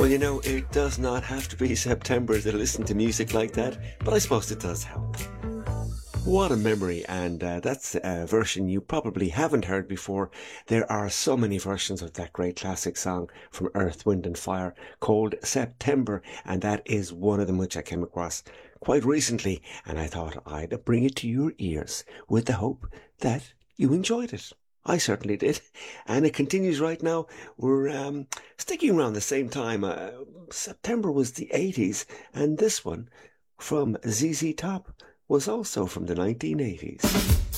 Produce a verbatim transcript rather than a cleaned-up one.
Well, you know, it does not have to be September to listen to music like that, but I suppose it does help. What a memory, and uh, that's a version you probably haven't heard before. There are so many versions of that great classic song from Earth, Wind and Fire called September, and that is one of them which I came across quite recently, and I thought I'd bring it to your ears with the hope that you enjoyed it. I certainly did, and it continues right now. We're um, sticking around the same time. Uh, September was the eighties, and this one from Z Z Top was also from the nineteen eighties.